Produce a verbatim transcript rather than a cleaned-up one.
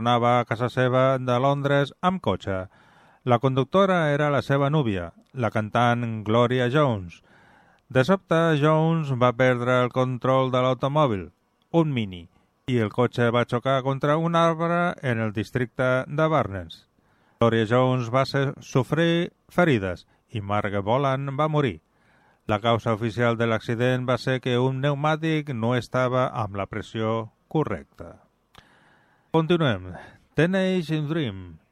tornava a casa seva de Londres amb cotxe. La conductora era la seva núvia, la cantant Gloria Jones. De sobte, Jones va perdre el control de l'automòbil, un Mini, i el cotxe va xocar contra un arbre en el districte de Barnes. Gloria Jones va ser, sofrir ferides i Marge Boland va morir. La causa oficial de l'accident va ser que un pneumàtic no estava amb la pressió correcta. Continuem. Teenage Dream,